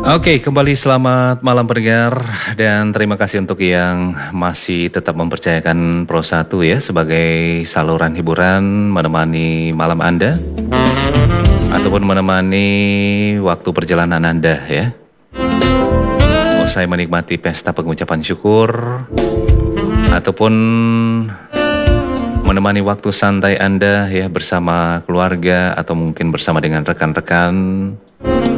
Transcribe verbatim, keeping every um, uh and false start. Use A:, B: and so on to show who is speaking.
A: Oke, kembali selamat malam pendengar dan terima kasih untuk yang masih tetap mempercayakan Pro satu ya sebagai saluran hiburan menemani malam Anda ataupun menemani waktu perjalanan Anda ya. Usai menikmati pesta pengucapan syukur ataupun menemani waktu santai Anda ya bersama keluarga atau mungkin bersama dengan rekan-rekan